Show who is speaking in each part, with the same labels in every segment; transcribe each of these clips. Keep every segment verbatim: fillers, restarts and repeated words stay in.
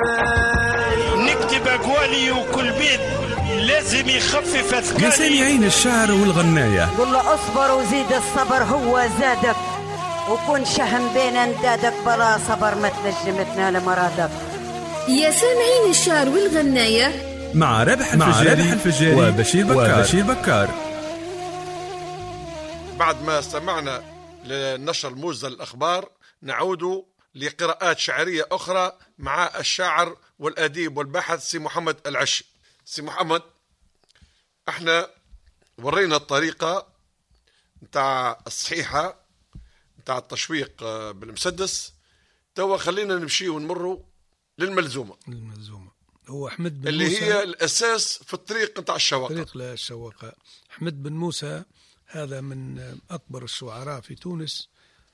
Speaker 1: نكتب أقوالي وكل بيت لازم يخفف أثقالي.
Speaker 2: يا سامعين الشعر والغناية،
Speaker 3: قل له اصبر وزيد الصبر هو زادك، وكن شهم بين اندادك بلا صبر ما تنجمتنا لمرادك.
Speaker 4: يا سامعين الشعر والغناية
Speaker 2: مع ربح الفجاري, مع ربح الفجاري وبشير بكار. وبشير بكار.
Speaker 5: بعد ما استمعنا لنشر موزة الأخبار نعود لقراءات شعرية أخرى مع الشاعر والأديب والباحث سي محمد العشي. سي محمد، احنا ورينا الطريقة نتاع الصحيحة نتاع التشويق بالمسدس، توا خلينا نمشي ونمروا للملزومة.
Speaker 6: الملزومة هو أحمد بن
Speaker 5: اللي
Speaker 6: موسى،
Speaker 5: هي الأساس في الطريق نتاع الشواقة.
Speaker 6: طريق للشواقة. أحمد بن موسى هذا من أكبر الشعراء في تونس.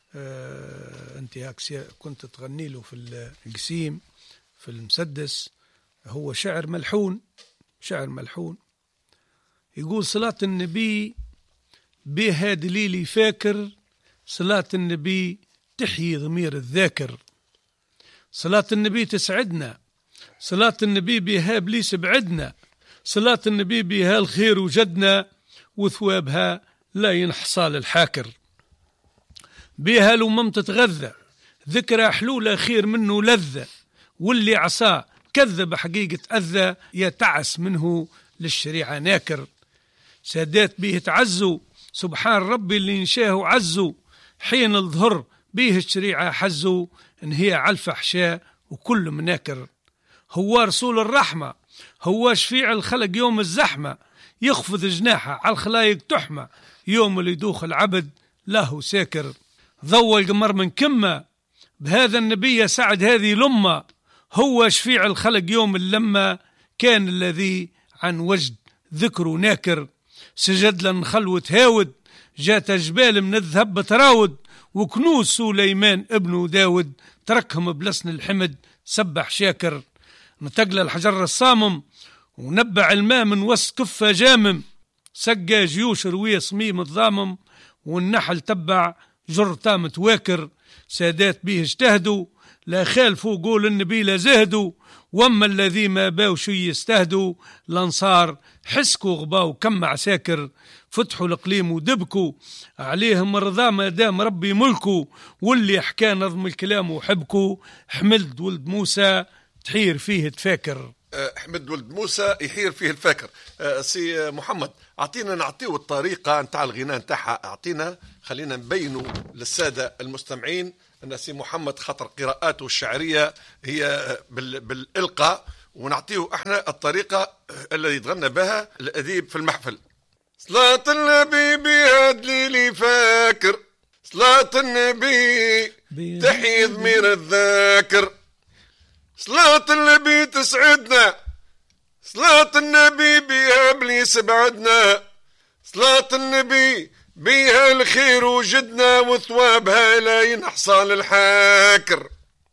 Speaker 6: آه أنت كنت تغني له في القسيم في المسدس. هو شعر ملحون، شعر ملحون. يقول صلاة النبي بها دليلي فاكر، صلاة النبي تحيي ضمير الذاكر، صلاة النبي تسعدنا، صلاة النبي بها إبليس بعدنا، صلاة النبي بها الخير وجدنا، وثوابها لا ينحصى للحاكر. بها الأمم تتغذى، ذكرى حلولة خير منه لذة، واللي عصاه كذب حقيقة أذى، يتعس منه للشريعة ناكر. سادات به تعزوا، سبحان ربي اللي انشاه عزوا، حين الظهر به الشريعة حزوا، إن هي على الفحشاء وكل مناكر. هو رسول الرحمة، هو شفيع الخلق يوم الزحمة، يخفض جناحه على الخلايق تحمى، يوم اللي يدوخ العبد له ساكر. ضوى القمر من كمة، بهذا النبي يسعد هذه الأمة، هو شفيع الخلق يوم اللمة، كان الذي عن وجد ذكره ناكر. سجد لن خلوة هاود، جات جبال من الذهب بتراود، وكنوز سليمان ابن داود، تركهم بلسن الحمد سبح شاكر. نتقل الحجر الصامم، ونبع الماء من وسط كفة جامم، سقى جيوش رويه صميم الضامم، والنحل تبع جرتا متواكر. سادات به اجتهدوا، لا خالفوا قول النبي لا زهدوا، واما الذي ما باو شي يستهدوا، الانصار حسكوا غباو كم عساكر. فتحوا الاقليم ودبكوا عليهم رضا ما دام ربي ملكوا، واللي حكى نظم الكلام وحبكوا، حمد ولد موسى تحير فيه تفاكر.
Speaker 5: حمد ولد موسى يحير فيه الفاكر. سي محمد، اعطينا نعطيو الطريقه نتاع الغناء نتاعها، اعطينا خلينا نبينوا للساده المستمعين ان سي محمد خاطر قراءاته الشعريه هي بالالقاء، ونعطيه احنا الطريقه التي يتغنى بها الاديب في المحفل. صلاة النبي بها دليلي فاكر، صلاة النبي تحيي ضمير الذاكر، صلاة النبي تسعدنا، صلاة النبي بها إبليس بعدنا، صلاة النبي بها الخير وجدنا، وثوابها لا ينحصى للحاكر.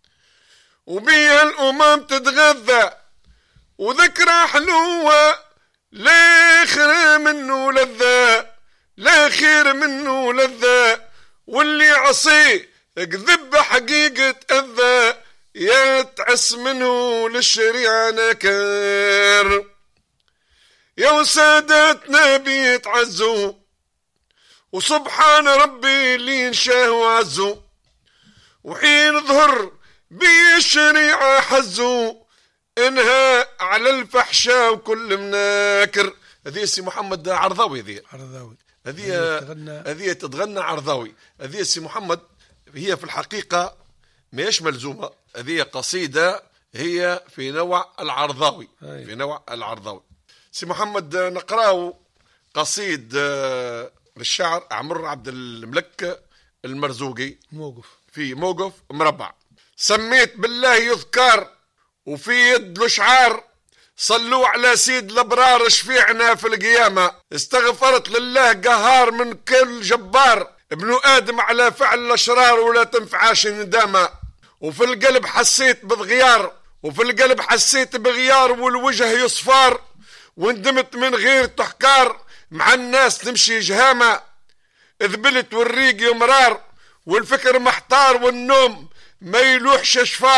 Speaker 5: وبها الأمم تتغذى، وذكرى حلوة لا خير منه لذة، لا خير منه لذة، واللي عصي اكذب حقيقة أذى، يتعس منه للشريعة نكر. يا سادتنا بيتعزوا، وسبحان ربي اللي انشاه وعزوا، وحين ظهر بي الشريعة حزوا، انها على الفحشاء وكل مناكر. هذه سي محمد عرضاوي، هذه
Speaker 6: عرضاوي
Speaker 5: هذه هذه تتغنى عرضاوي. هذه سي محمد هي في الحقيقة ماهيش ملزومة، هذه قصيدة هي في نوع العرضاوي. أي. في نوع العرضاوي. سي محمد نقراو قصيد للشعر عمر عبد الملك المرزوقي،
Speaker 6: موقف
Speaker 5: في موقف مربع. سميت بالله يذكر وفي يد الاشعار، صلوا على سيد الابرار شفيعنا في القيامة. استغفرت لله قهار من كل جبار، ابن ادم على فعل الاشرار ولا تنفعاش ندامة. وفي القلب حسيت بغيار، وفي القلب حسيت بغيار، والوجه يصفار، وندمت من غير تحكار، مع الناس تمشي جهامة. اذبلت والريق يمرار، والفكر محتار، والنوم ما يلوحش شفار.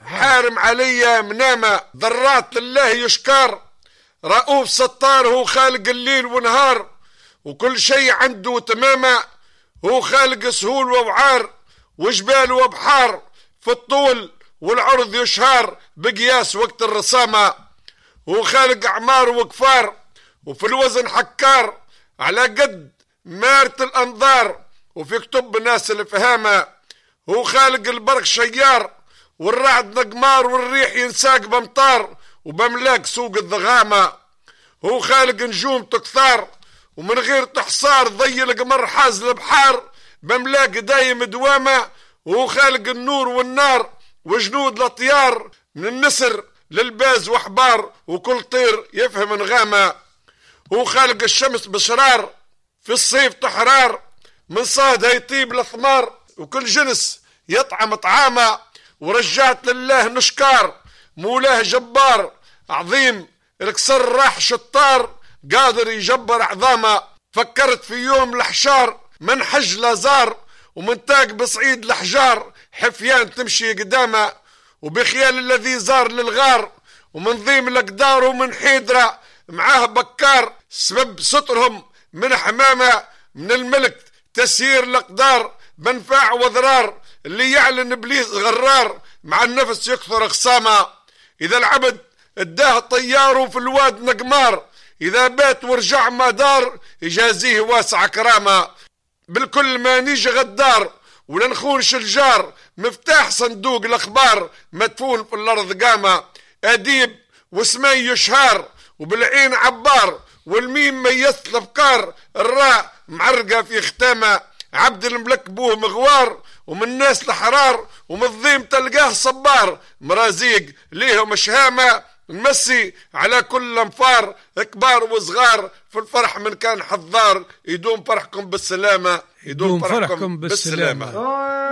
Speaker 5: حارم عليا منامة، ذرات لله يشكر، رؤوف ستار هو خالق الليل ونهار، وكل شيء عنده تمامة، هو خالق سهول ووعار، وجبال وبحار، في الطول والعرض يشهار بقياس وقت الرسامة، هو خالق أعمار وكفار، وفي الوزن حكار، على قد مارت الأنظار، وفي كتب الناس الفهامة، هو خالق البرق شيار، والرعد نقمار، والريح ينساق بمطار، وبملاك سوق الضغامة، هو خالق نجوم تكثار، ومن غير تحصار ضي القمر حاز البحار، بملاك دايم دوامة، وهو خالق النور والنار، وجنود الأطيار، من النسر للباز وحبار، وكل طير يفهم انغامة، هو خالق الشمس بشرار، في الصيف تحرار، من صادها يطيب الثمار، وكل جنس يطعم طعامة، ورجعت لله نشكار، مولاه جبار عظيم، الكسر راح شطار، قادر يجبر عظامة، فكرت في يوم الحشار، من حج لازار، ومن تاق بصعيد الحجار، حفيان تمشي قدامه، وبخيال الذي زار للغار، ومن ضيم الأقدار، ومن حيدرة معاه بكار، سبب سطرهم من حمامة، من الملك تسيير الأقدار، بنفاع وضرار، اللي يعلن إبليس غرار، مع النفس يكثر خصامة، إذا العبد اداه طياره في الواد نقمار، إذا بات ورجع ما دار، يجازيه واسع كرامة، بالكل ما نيجي غدار، ولا نخونش الجار، مفتاح صندوق الأخبار، مدفون في الأرض قامة، أديب واسمي يشهار، وبالعين عبار، والميم ميزت الأفكار، الراء معرقة في ختامة، عبد الملك بوه مغوار، ومن ناس الحرار، ومن الضيم تلقاه صبار، مرازيق ليهم شهامة، نمسي على كل انفار، كبار وصغار، في الفرح من كان حضار، يدوم فرحكم بالسلامة،
Speaker 6: يدوم فرحكم بالسلامة.